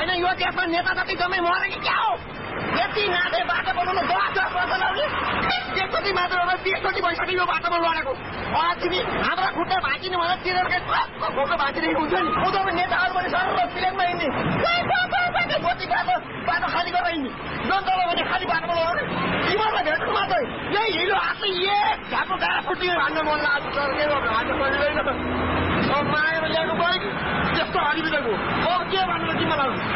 होइन यो देशमा नेता जति जम्मै मरे कि क्या हो यति नाथे बाटो बनाउनु 10 वर्ष लाग्यो एकचोटि मात्र होला 20 चोटि भइसक्यो यो बाटोमा लडेको तिमी हाम्रो खुट्टा भाँचिनु भनेर तिनीहरूकै खोको भाँचिरहेको हुन्छ नि उनीहरू नेताहरू पनि सर प्लेनमा हिँड्ने गोती बाटो खाली गरेर हिँड्ने जनताले भने खाली बाटोमा लगाउने तिमीहरूलाई भेट्नु मात्रै यही हिलो हातले एक झापो गाडा फुट्यो हान्न मन लाग्छ सर के गर्नु हान्न सकिँदैन माएर ल्याएको बाइक त्यस्तो हरिबिटको अब के भन्नु तिमीलाई